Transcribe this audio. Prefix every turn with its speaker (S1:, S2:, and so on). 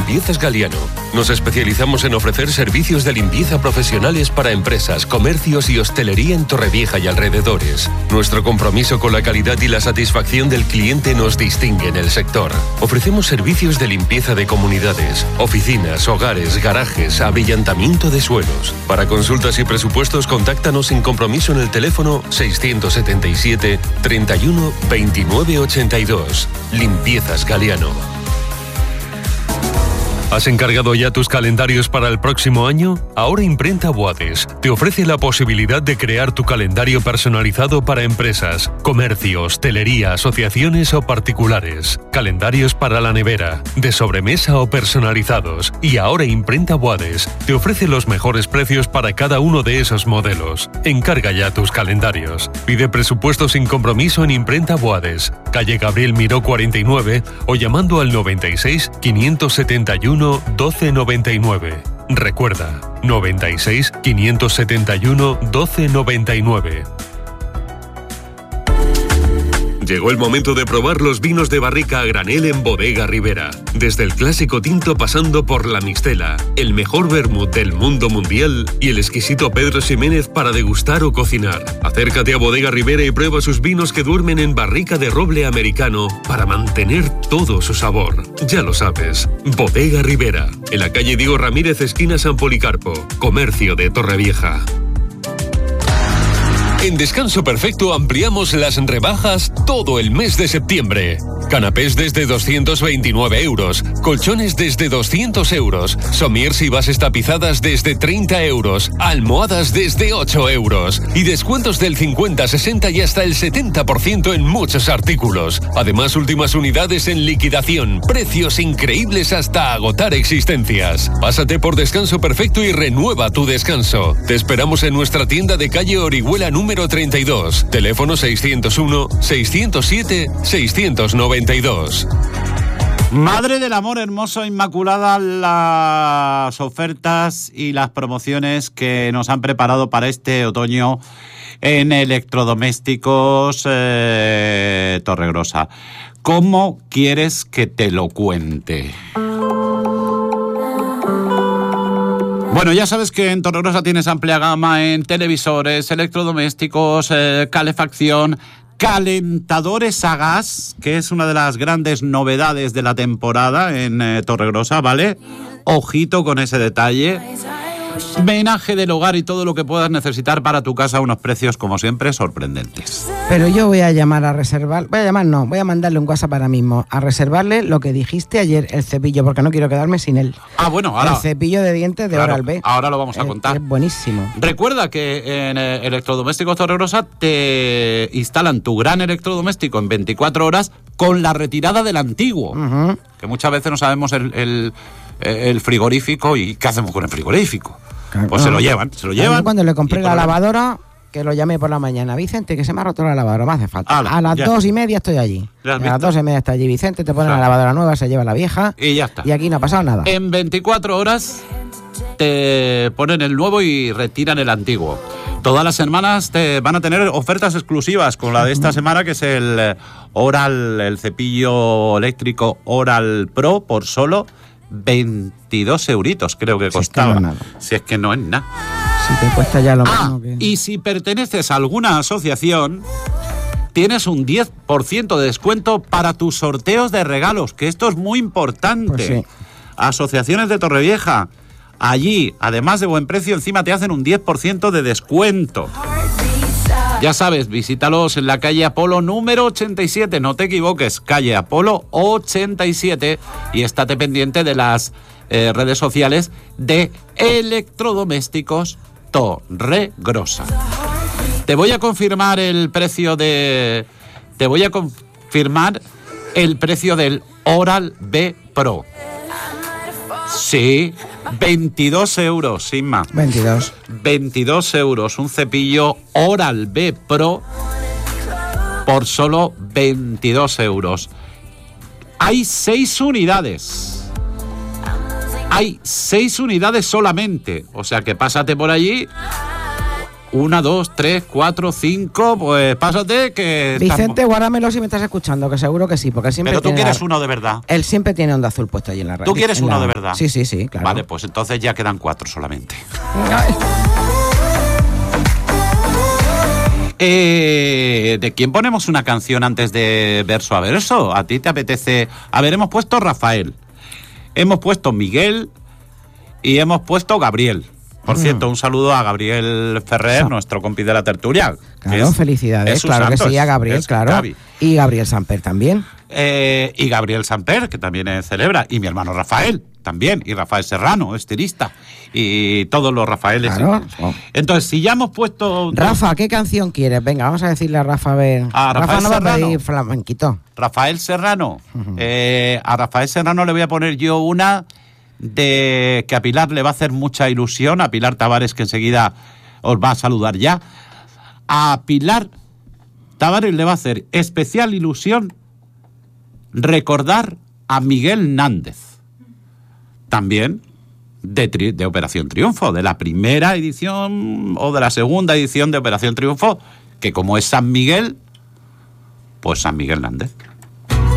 S1: Limpiezas Galiano. Nos especializamos en ofrecer servicios de limpieza profesionales para empresas, comercios y hostelería en Torrevieja y alrededores. Nuestro compromiso con la calidad y la satisfacción del cliente nos distingue en el sector. Ofrecemos servicios de limpieza de comunidades, oficinas, hogares, garajes, abrillantamiento de suelos. Para consultas y presupuestos, contáctanos sin compromiso en el teléfono 677 31 29 82. Limpiezas Galiano. ¿Has encargado ya tus calendarios para el próximo año? Ahora Imprenta Boades te ofrece la posibilidad de crear tu calendario personalizado para empresas, comercio, hostelería, asociaciones o particulares. Calendarios para la nevera, de sobremesa o personalizados. Y ahora Imprenta Boades te ofrece los mejores precios para cada uno de esos modelos. Encarga ya tus calendarios. Pide presupuesto sin compromiso en Imprenta Boades, calle Gabriel Miró 49 o llamando al 96 571 1299. Recuerda, 96 571 1299. Llegó el momento de probar los vinos de barrica a granel en Bodega Ribera. Desde el clásico tinto pasando por la mixtela, el mejor vermut del mundo mundial y el exquisito Pedro Ximénez para degustar o cocinar. Acércate a Bodega Ribera y prueba sus vinos que duermen en barrica de roble americano para mantener todo su sabor. Ya lo sabes, Bodega Ribera, en la calle Diego Ramírez, esquina San Policarpo, comercio de Torrevieja. En Descanso Perfecto ampliamos las rebajas todo el mes de septiembre. Canapés desde 229 euros, colchones desde 200 euros, somiers y bases tapizadas desde 30 euros, almohadas desde 8 euros y descuentos del 50, 60 y hasta el 70% en muchos artículos. Además, últimas unidades en liquidación, precios increíbles hasta agotar existencias. Pásate por Descanso Perfecto y renueva tu descanso. Te esperamos en nuestra tienda de calle Orihuela número 32, teléfono 601 607 692.
S2: Madre del amor hermoso, Inmaculada, las ofertas y las promociones que nos han preparado para este otoño en electrodomésticos Torregrosa. ¿Cómo quieres que te lo cuente? Bueno, ya sabes que en Torregrosa tienes amplia gama en televisores, electrodomésticos, calefacción, calentadores a gas, que es una de las grandes novedades de la temporada en Torregrosa, ¿vale? Ojito con ese detalle. Menaje del hogar y todo lo que puedas necesitar para tu casa a unos precios, como siempre, sorprendentes.
S3: Pero yo voy a llamar a reservar, voy a mandarle un WhatsApp ahora mismo, a reservarle lo que dijiste ayer, el cepillo, porque no quiero quedarme sin él.
S2: Ah, bueno, ahora...
S3: El cepillo de dientes de Oral-B.
S2: Ahora lo vamos a contar.
S3: Es buenísimo.
S2: Recuerda que en Electrodomésticos Torregrosa te instalan tu gran electrodoméstico en 24 horas con la retirada del antiguo. Uh-huh. Que muchas veces no sabemos el frigorífico y ¿qué hacemos con el frigorífico? Claro. Pues se lo llevan.
S3: Cuando le compré la lavadora, que lo llamé por la mañana, Vicente, que se me ha roto la lavadora, me hace falta. A las 2:30 estoy allí. A las 2:30 está allí Vicente, te pone la lavadora nueva, se lleva la vieja
S2: y ya está.
S3: Y aquí no ha pasado nada.
S2: En 24 horas te ponen el nuevo y retiran el antiguo. Todas las semanas te van a tener ofertas exclusivas, con la de esta semana, que es el cepillo eléctrico Oral Pro por solo 22 euritos, creo que costaba. Si es que no es nada.
S3: Si te cuesta ya lo mismo que...
S2: Y si perteneces a alguna asociación, tienes un 10% de descuento para tus sorteos de regalos, que esto es muy importante.
S3: Pues sí.
S2: Asociaciones de Torrevieja, allí, además de buen precio, encima te hacen un 10% de descuento. Ya sabes, visítalos en la calle Apolo número 87, no te equivoques, calle Apolo 87, y estate pendiente de las redes sociales de Electrodomésticos Torregrosa. Te voy a confirmar el precio del Oral-B Pro. Sí, 22 euros, sin más. 22 euros, un cepillo Oral-B Pro por solo 22 euros. Hay 6 unidades. Hay 6 unidades solamente. O sea que pásate por allí 1, 2, 3, 4, 5, pues pásate que...
S3: Vicente, guárdamelo si me estás escuchando, que seguro que sí, porque siempre...
S2: Pero tú quieres uno de verdad.
S3: Él siempre tiene Onda Azul puesto ahí en la radio.
S2: ¿Tú quieres uno de verdad?
S3: Sí, claro.
S2: Vale, pues entonces ya quedan 4 solamente. ¿De quién ponemos una canción antes de verso a verso? ¿A ti te apetece? A ver, hemos puesto Rafael, hemos puesto Miguel y hemos puesto Gabriel. Por cierto, un saludo a Gabriel Ferrer, nuestro compi de la tertulia.
S3: Claro, felicidades, claro que sí, a Gabriel, claro. Gaby. Y Gabriel Samper también.
S2: Y Gabriel Samper, que también celebra. Y mi hermano Rafael, también. Y Rafael Serrano, estilista. Y todos los Rafaeles.
S3: Claro.
S2: Entonces, si ya hemos puesto...
S3: Rafa, ¿qué canción quieres? Venga, vamos a decirle a Rafa, a ver.
S2: Rafa
S3: no
S2: Serrano.
S3: Va a pedir flamenquito.
S2: Rafael Serrano. A Rafael Serrano le voy a poner yo una... de que a Pilar le va a hacer mucha ilusión, a Pilar Tavares, que enseguida os va a saludar ya. A Pilar Tavares le va a hacer especial ilusión recordar a Miguel Nández, también de Operación Triunfo, de la primera edición o de la segunda edición de Operación Triunfo, que como es San Miguel, pues San Miguel Nández.